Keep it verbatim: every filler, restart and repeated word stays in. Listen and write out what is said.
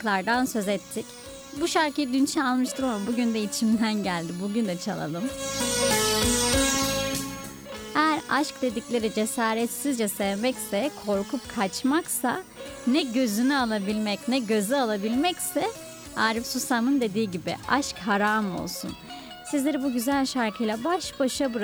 aşklardan söz ettik. Bu şarkıyı dün çalmıştım ama bugün de içimden geldi. Bugün de çalalım. Eğer aşk dedikleri cesaretsizce sevmekse, korkup kaçmaksa, ne gözünü alabilmek ne gözü alabilmekse, Arif Susam'ın dediği gibi aşk haram olsun. Sizleri bu güzel şarkıyla baş başa bırakıyorum.